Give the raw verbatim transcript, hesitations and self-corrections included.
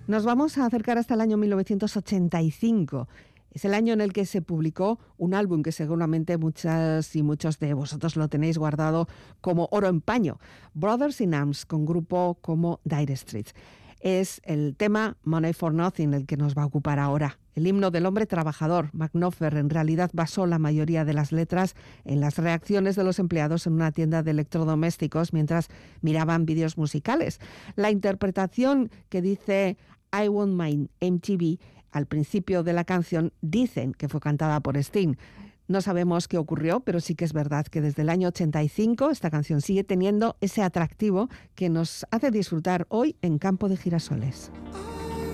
Nos vamos a acercar hasta el año mil novecientos ochenta y cinco. Es el año en el que se publicó un álbum que seguramente muchas y muchos de vosotros lo tenéis guardado como oro en paño. Brothers in Arms, con grupo como Dire Straits. Es el tema Money for Nothing el que nos va a ocupar ahora. El himno del hombre trabajador. Mark Knopfler en realidad basó la mayoría de las letras en las reacciones de los empleados en una tienda de electrodomésticos mientras miraban vídeos musicales. La interpretación que dice I Want My M T V al principio de la canción dicen que fue cantada por Sting. No sabemos qué ocurrió, pero sí que es verdad que desde el año ochenta y cinco esta canción sigue teniendo ese atractivo que nos hace disfrutar hoy en Campo de Girasoles.